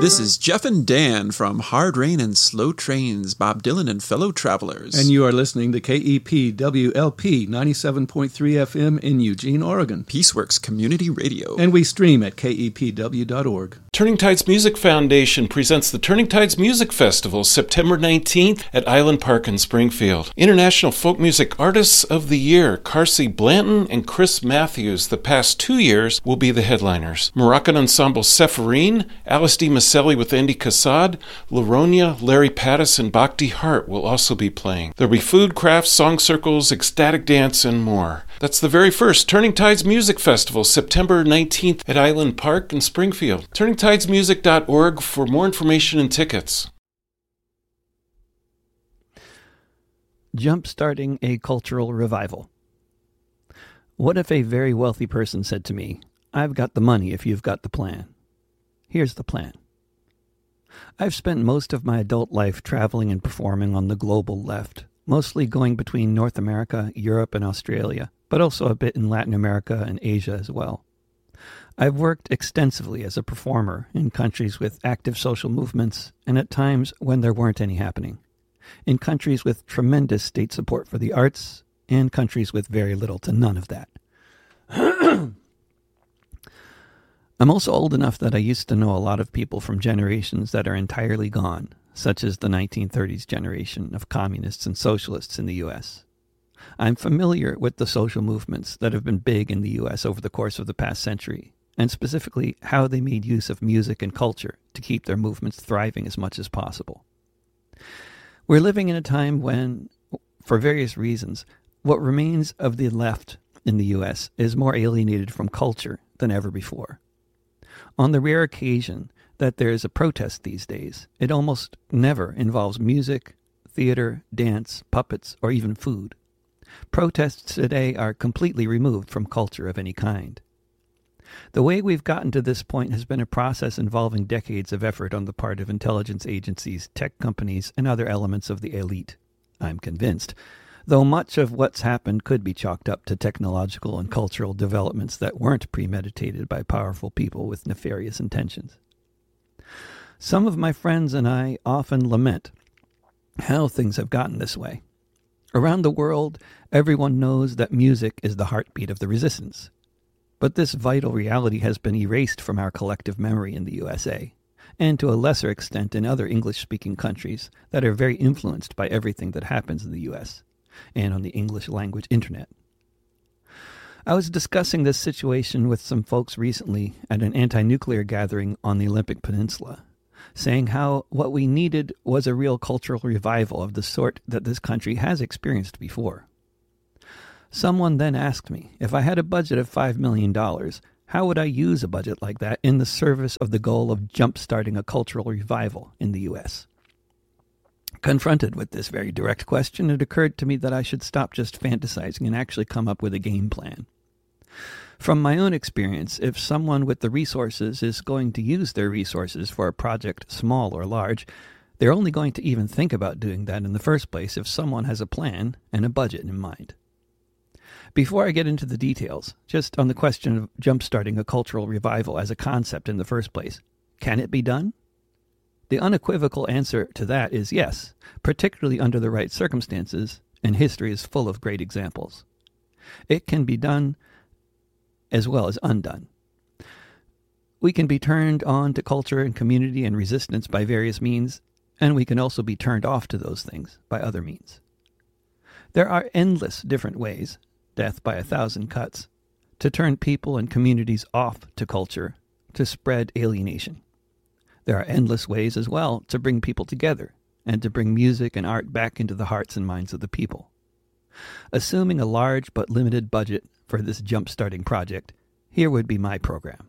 This is Jeff and Dan from Hard Rain and Slow Trains, Bob Dylan and Fellow Travelers. And you are listening to KEPWLP 97.3 FM in Eugene, Oregon. Peaceworks Community Radio. And we stream at kepw.org. Turning Tides Music Foundation presents the Turning Tides Music Festival, September 19th at Island Park in Springfield. International Folk Music Artists of the Year, Carsey Blanton and Chris Matthews, the past 2 years, will be the headliners. Moroccan Ensemble Sepharine, Alice D. Maselli with Andy Cassad, Laronia, Larry Pattis, and Bhakti Hart will also be playing. There'll be food, crafts, song circles, ecstatic dance, and more. That's the very first Turning Tides Music Festival, September 19th at Island Park in Springfield. TurningTidesMusic.org for more information and tickets. Jump-starting a cultural revival. What if a very wealthy person said to me, "I've got the money if you've got the plan"? Here's the plan. I've spent most of my adult life traveling and performing on the global left, mostly going between North America, Europe, and Australia, but also a bit in Latin America and Asia as well. I've worked extensively as a performer in countries with active social movements and at times when there weren't any happening, in countries with tremendous state support for the arts and countries with very little to none of that. I'm also old enough that I used to know a lot of people from generations that are entirely gone, such as the 1930s generation of communists and socialists in the U.S. I'm familiar with the social movements that have been big in the U.S. over the course of the past century, and specifically how they made use of music and culture to keep their movements thriving as much as possible. We're living in a time when, for various reasons, what remains of the left in the U.S. is more alienated from culture than ever before. On the rare occasion that there is a protest these days, it almost never involves music, theater, dance, puppets, or even food. Protests today are completely removed from culture of any kind. The way we've gotten to this point has been a process involving decades of effort on the part of intelligence agencies, tech companies, and other elements of the elite, I'm convinced, though much of what's happened could be chalked up to technological and cultural developments that weren't premeditated by powerful people with nefarious intentions. Some of my friends and I often lament how things have gotten this way. Around the world, everyone knows that music is the heartbeat of the resistance. But this vital reality has been erased from our collective memory in the USA, and to a lesser extent in other English-speaking countries that are very influenced by everything that happens in the U.S., and on the English-language internet. I was discussing this situation with some folks recently at an anti-nuclear gathering on the Olympic Peninsula, saying how what we needed was a real cultural revival of the sort that this country has experienced before. Someone then asked me, if I had a budget of $5 million, how would I use a budget like that in the service of the goal of jump-starting a cultural revival in the U.S.? Confronted with this very direct question, it occurred to me that I should stop just fantasizing and actually come up with a game plan. From my own experience, if someone with the resources is going to use their resources for a project, small or large, they're only going to even think about doing that in the first place if someone has a plan and a budget in mind. Before I get into the details, just on the question of jump-starting a cultural revival as a concept in the first place, can it be done? The unequivocal answer to that is yes, particularly under the right circumstances, and history is full of great examples. It can be done as well as undone. We can be turned on to culture and community and resistance by various means, and we can also be turned off to those things by other means. There are endless different ways, death by 1,000 cuts, to turn people and communities off to culture, to spread alienation. There are endless ways as well to bring people together and to bring music and art back into the hearts and minds of the people. Assuming a large but limited budget for this jump-starting project, here would be my program.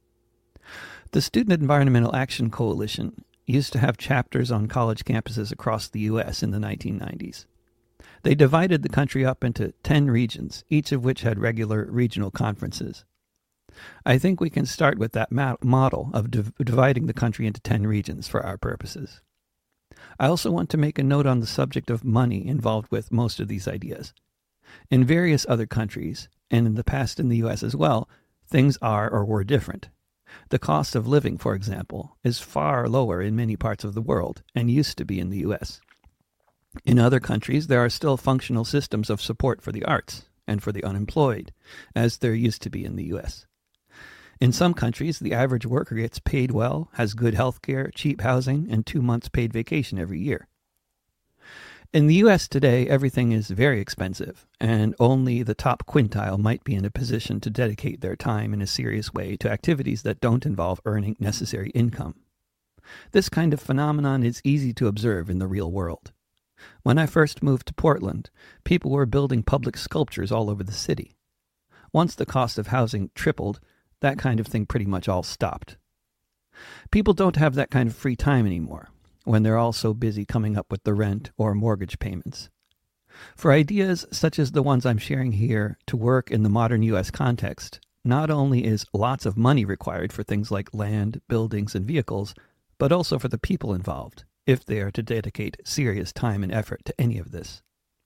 The Student Environmental Action Coalition used to have chapters on college campuses across the U.S. in the 1990s. They divided the country up into 10 regions, each of which had regular regional conferences. I think we can start with that model of dividing the country into 10 regions for our purposes. I also want to make a note on the subject of money involved with most of these ideas. In various other countries, and in the past in the U.S. as well, things are or were different. The cost of living, for example, is far lower in many parts of the world and used to be in the U.S. In other countries, there are still functional systems of support for the arts and for the unemployed, as there used to be in the U.S. In some countries, the average worker gets paid well, has good health care, cheap housing, and 2 months paid vacation every year. In the U.S. today, everything is very expensive, and only the top quintile might be in a position to dedicate their time in a serious way to activities that don't involve earning necessary income. This kind of phenomenon is easy to observe in the real world. When I first moved to Portland, people were building public sculptures all over the city. Once the cost of housing tripled, that kind of thing pretty much all stopped. People don't have that kind of free time anymore, when they're all so busy coming up with the rent or mortgage payments. For ideas such as the ones I'm sharing here to work in the modern U.S. context, not only is lots of money required for things like land, buildings, and vehicles, but also for the people involved, if they are to dedicate serious time and effort to any of this.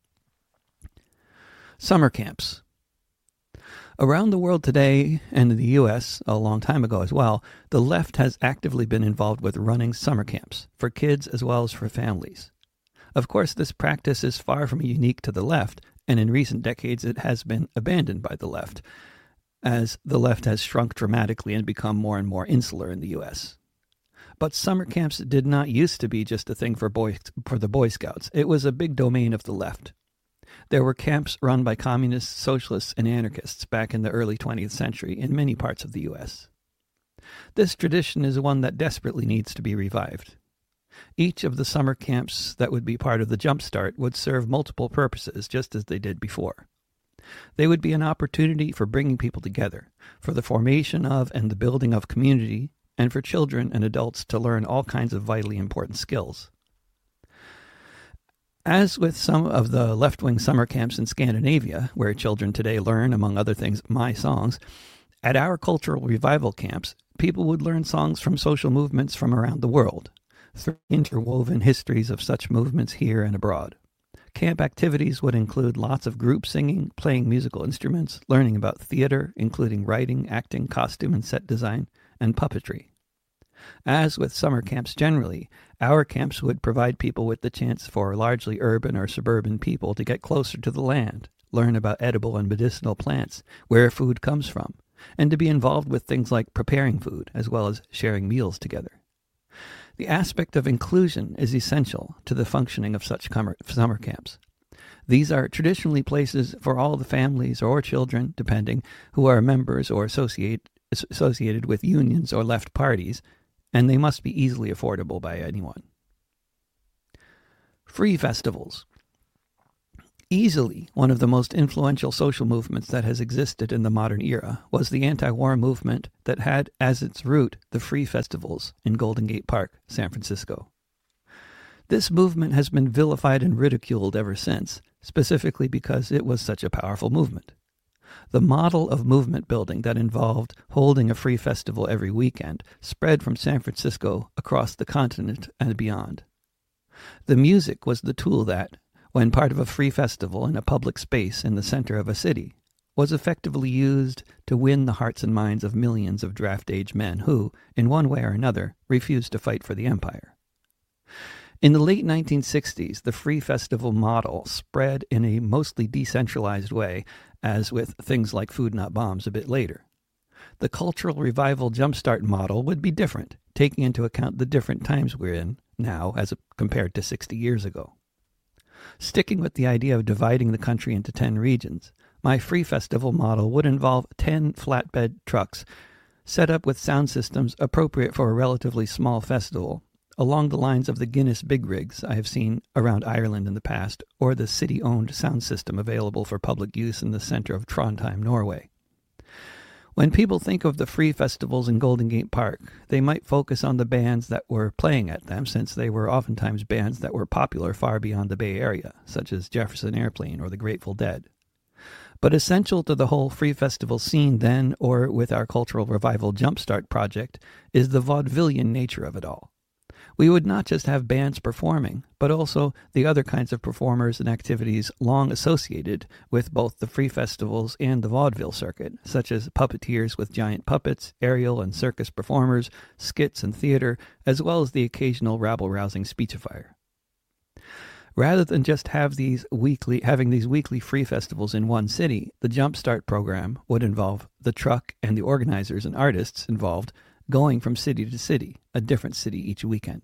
Summer camps. Around the world today, and in the U.S. a long time ago as well, the left has actively been involved with running summer camps, for kids as well as for families. Of course, this practice is far from unique to the left, and in recent decades it has been abandoned by the left, as the left has shrunk dramatically and become more and more insular in the U.S. But summer camps did not used to be just a thing for the Boy Scouts. It was a big domain of the left. There were camps run by communists, socialists, and anarchists back in the early 20th century in many parts of the U.S. This tradition is one that desperately needs to be revived. Each of the summer camps that would be part of the Jump Start would serve multiple purposes, just as they did before. They would be an opportunity for bringing people together, for the formation of and the building of community, and for children and adults to learn all kinds of vitally important skills. As with some of the left-wing summer camps in Scandinavia, where children today learn, among other things, my songs, at our cultural revival camps, people would learn songs from social movements from around the world, through interwoven histories of such movements here and abroad. Camp activities would include lots of group singing, playing musical instruments, learning about theater, including writing, acting, costume and set design, and puppetry. As with summer camps generally, our camps would provide people with the chance for largely urban or suburban people to get closer to the land, learn about edible and medicinal plants, where food comes from, and to be involved with things like preparing food, as well as sharing meals together. The aspect of inclusion is essential to the functioning of such summer camps. These are traditionally places for all the families or children, depending, who are members or associated with unions or left parties, and they must be easily affordable by anyone. Free festivals. Easily one of the most influential social movements that has existed in the modern era was the anti-war movement that had as its root the free festivals in Golden Gate Park, San Francisco. This movement has been vilified and ridiculed ever since, specifically because it was such a powerful movement. The model of movement building that involved holding a free festival every weekend spread from San Francisco across the continent and beyond. The music was the tool that, when part of a free festival in a public space in the center of a city, was effectively used to win the hearts and minds of millions of draft-age men who, in one way or another, refused to fight for the empire. In the late 1960s, the free festival model spread in a mostly decentralized way, as with things like Food Not Bombs a bit later. The cultural revival jumpstart model would be different, taking into account the different times we're in now as compared to 60 years ago. Sticking with the idea of dividing the country into 10 regions, my free festival model would involve 10 flatbed trucks set up with sound systems appropriate for a relatively small festival, along the lines of the Guinness big rigs I have seen around Ireland in the past, or the city-owned sound system available for public use in the center of Trondheim, Norway. When people think of the free festivals in Golden Gate Park, they might focus on the bands that were playing at them, since they were oftentimes bands that were popular far beyond the Bay Area, such as Jefferson Airplane or the Grateful Dead. But essential to the whole free festival scene then, or with our cultural revival jumpstart project, is the vaudevillian nature of it all. We would not just have bands performing, but also the other kinds of performers and activities long associated with both the free festivals and the vaudeville circuit, such as puppeteers with giant puppets, aerial and circus performers, skits and theater, as well as the occasional rabble-rousing speechifier. Rather than just having these weekly free festivals in one city, the Jumpstart program would involve the truck and the organizers and artists involved going from city to city, a different city each weekend.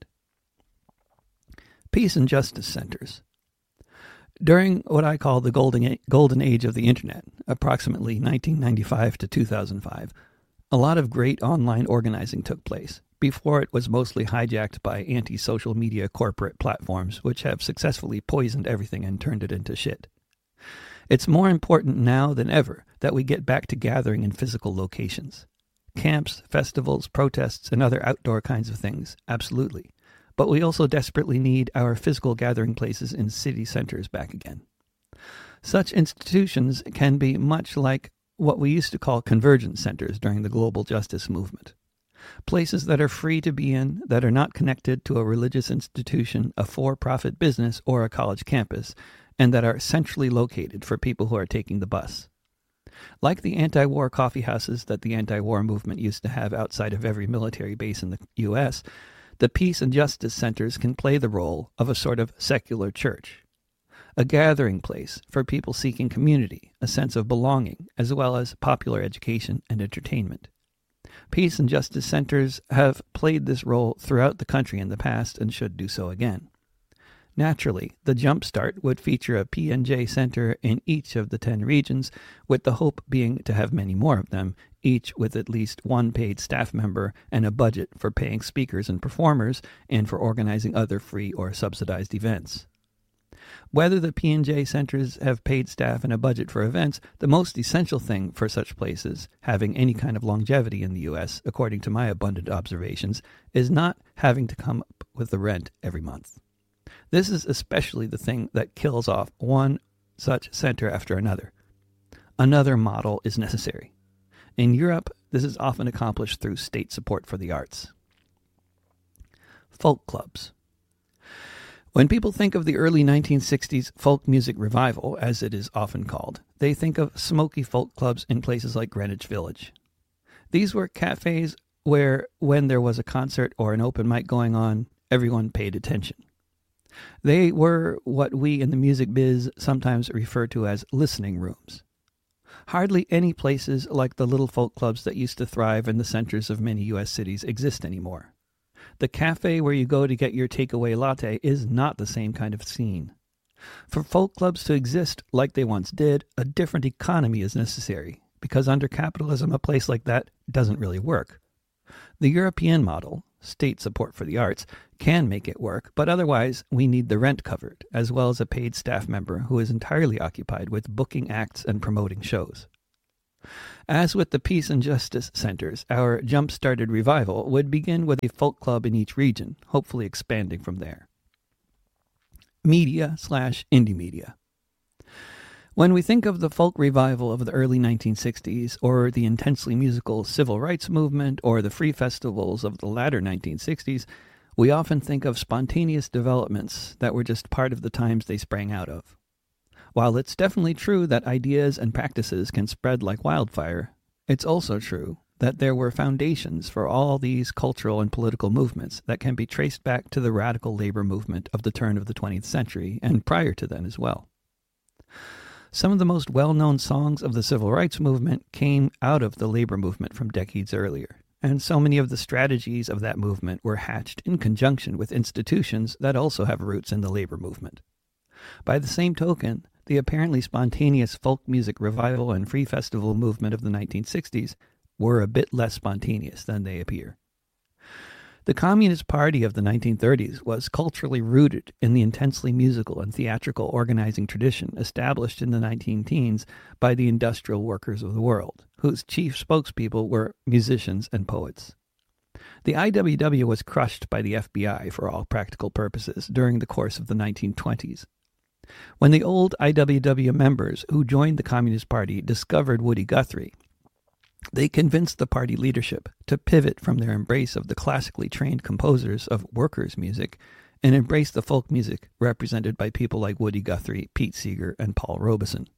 Peace and Justice Centers. During what I call the golden age of the Internet, approximately 1995 to 2005, a lot of great online organizing took place, before it was mostly hijacked by anti-social media corporate platforms which have successfully poisoned everything and turned it into shit. It's more important now than ever that we get back to gathering in physical locations. Camps, festivals, protests, and other outdoor kinds of things, absolutely. But we also desperately need our physical gathering places in city centers back again. Such institutions can be much like what we used to call convergence centers during the global justice movement. Places that are free to be in, that are not connected to a religious institution, a for-profit business, or a college campus, and that are centrally located for people who are taking the bus. Like the anti-war coffee houses that the anti-war movement used to have outside of every military base in the U.S., the Peace and Justice Centers can play the role of a sort of secular church. A gathering place for people seeking community, a sense of belonging, as well as popular education and entertainment. Peace and Justice Centers have played this role throughout the country in the past and should do so again. Naturally, the Jumpstart would feature a P&J center in each of the 10 regions, with the hope being to have many more of them, each with at least one paid staff member and a budget for paying speakers and performers and for organizing other free or subsidized events. Whether the P&J centers have paid staff and a budget for events, the most essential thing for such places, having any kind of longevity in the U.S., according to my abundant observations, is not having to come up with the rent every month. This is especially the thing that kills off one such center after another. Another model is necessary. In Europe, this is often accomplished through state support for the arts. Folk clubs. When people think of the early 1960s folk music revival, as it is often called, they think of smoky folk clubs in places like Greenwich Village. These were cafes where, when there was a concert or an open mic going on, everyone paid attention. They were what we in the music biz sometimes refer to as listening rooms. Hardly any places like the little folk clubs that used to thrive in the centers of many U.S. cities exist anymore. The cafe where you go to get your takeaway latte is not the same kind of scene. For folk clubs to exist like they once did, a different economy is necessary, because under capitalism a place like that doesn't really work. The European model, state support for the arts, can make it work, but otherwise we need the rent covered, as well as a paid staff member who is entirely occupied with booking acts and promoting shows. As with the Peace and Justice Centers, our jump-started revival would begin with a folk club in each region, hopefully expanding from there. Media/indie media. When we think of the folk revival of the early 1960s, or the intensely musical civil rights movement, or the free festivals of the latter 1960s, we often think of spontaneous developments that were just part of the times they sprang out of. While it's definitely true that ideas and practices can spread like wildfire, it's also true that there were foundations for all these cultural and political movements that can be traced back to the radical labor movement of the turn of the 20th century, and prior to then as well. Some of the most well-known songs of the civil rights movement came out of the labor movement from decades earlier, and so many of the strategies of that movement were hatched in conjunction with institutions that also have roots in the labor movement. By the same token, the apparently spontaneous folk music revival and free festival movement of the 1960s were a bit less spontaneous than they appear. The Communist Party of the 1930s was culturally rooted in the intensely musical and theatrical organizing tradition established in the 19-teens by the industrial workers of the world, whose chief spokespeople were musicians and poets. The IWW was crushed by the FBI for all practical purposes during the course of the 1920s. When the old IWW members who joined the Communist Party discovered Woody Guthrie, They convinced the party leadership to pivot from their embrace of the classically trained composers of workers' music and embrace the folk music represented by people like Woody Guthrie, Pete Seeger, and Paul Robeson.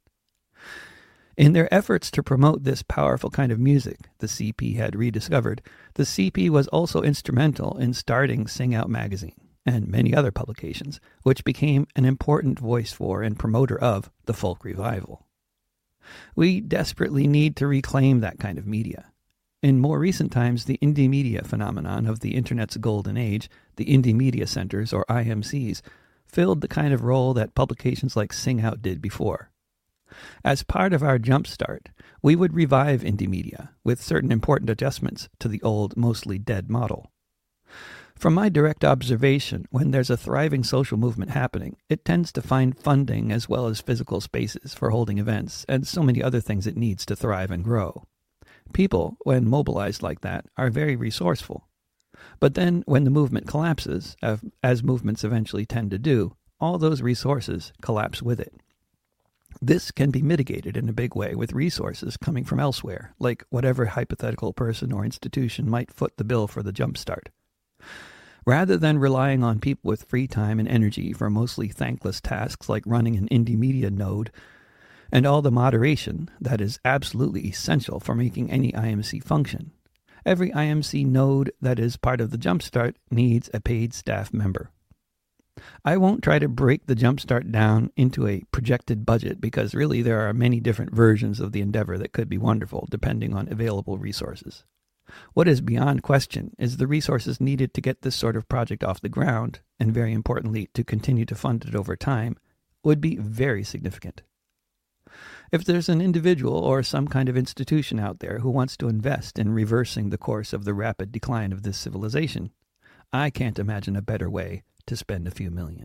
In their efforts to promote this powerful kind of music the CP had rediscovered, the CP was also instrumental in starting Sing Out magazine and many other publications, which became an important voice for and promoter of the folk revival. We desperately need to reclaim that kind of media. In more recent times, the indie media phenomenon of the Internet's golden age, the Indie Media Centers, or IMCs, filled the kind of role that publications like Sing Out did before. As part of our jumpstart, we would revive indie media with certain important adjustments to the old, mostly dead model. From my direct observation, when there's a thriving social movement happening, it tends to find funding as well as physical spaces for holding events and so many other things it needs to thrive and grow. People, when mobilized like that, are very resourceful. But then, when the movement collapses, as movements eventually tend to do, all those resources collapse with it. This can be mitigated in a big way with resources coming from elsewhere, like whatever hypothetical person or institution might foot the bill for the jumpstart. Rather than relying on people with free time and energy for mostly thankless tasks like running an indie media node and all the moderation that is absolutely essential for making any IMC function, every IMC node that is part of the Jumpstart needs a paid staff member. I won't try to break the Jumpstart down into a projected budget because really there are many different versions of the endeavor that could be wonderful depending on available resources. What is beyond question is the resources needed to get this sort of project off the ground, and very importantly, to continue to fund it over time, would be very significant. If there's an individual or some kind of institution out there who wants to invest in reversing the course of the rapid decline of this civilization, I can't imagine a better way to spend a few million.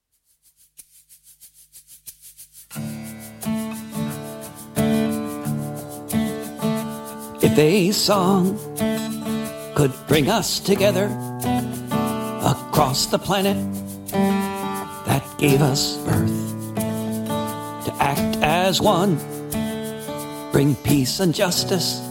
If a song could bring us together across the planet that gave us birth, to act as one, bring peace and justice